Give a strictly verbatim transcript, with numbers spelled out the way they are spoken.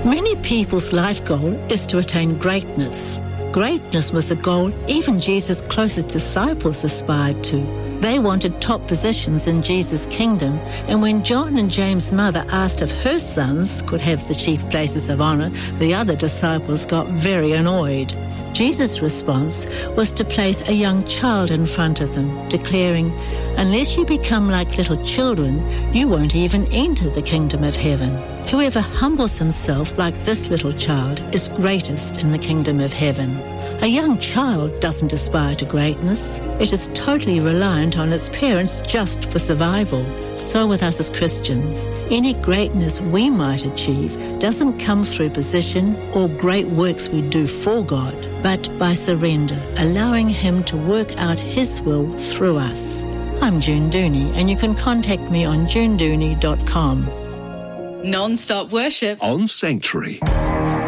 Many people's life goal is to attain greatness. Greatness was a goal even Jesus' closest disciples aspired to. They wanted top positions in Jesus' kingdom, and when John and James' mother asked if her sons could have the chief places of honor, the other disciples got very annoyed. Jesus' response was to place a young child in front of them, declaring, "Unless you become like little children, you won't even enter the kingdom of heaven. Whoever humbles himself like this little child is greatest in the kingdom of heaven." A young child doesn't aspire to greatness. It is totally reliant on its parents just for survival. So with us as Christians, any greatness we might achieve doesn't come through position or great works we do for God, but by surrender, allowing Him to work out His will through us. I'm June Dooney, and you can contact me on june dooney dot com. Non-stop worship on Sanctuary.